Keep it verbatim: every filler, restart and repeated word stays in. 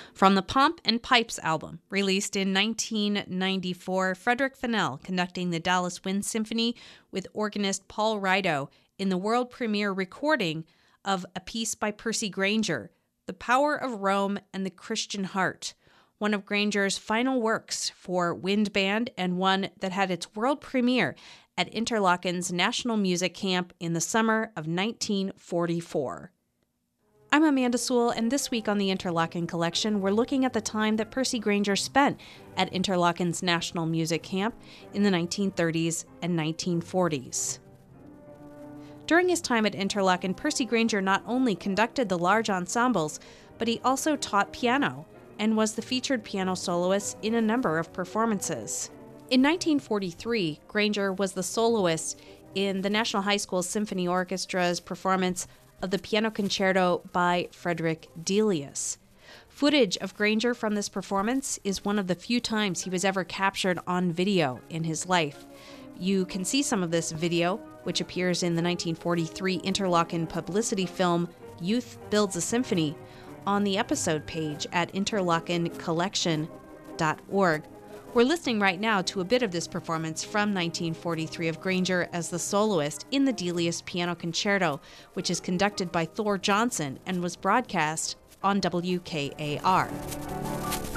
From the Pomp and Pipes album, released in nineteen ninety-four, Frederick Fennell conducting the Dallas Wind Symphony with organist Paul Rideau in the world premiere recording of a piece by Percy Grainger, The Power of Rome and the Christian Heart, one of Grainger's final works for wind band and one that had its world premiere at Interlochen's National Music Camp in the summer of nineteen forty-four. I'm Amanda Sewell, and this week on the Interlochen Collection, we're looking at the time that Percy Grainger spent at Interlochen's National Music Camp in the nineteen thirties and nineteen forties. During his time at Interlochen, Percy Grainger not only conducted the large ensembles, but he also taught piano and was the featured piano soloist in a number of performances. In nineteen forty-three, Grainger was the soloist in the National High School Symphony Orchestra's performance of the Piano Concerto by Frederick Delius. Footage of Grainger from this performance is one of the few times he was ever captured on video in his life. You can see some of this video, which appears in the nineteen forty-three Interlochen publicity film Youth Builds a Symphony, on the episode page at interlochen collection dot org. We're listening right now to a bit of this performance from nineteen forty-three of Grainger as the soloist in the Delius Piano Concerto, which is conducted by Thor Johnson and was broadcast on W K A R.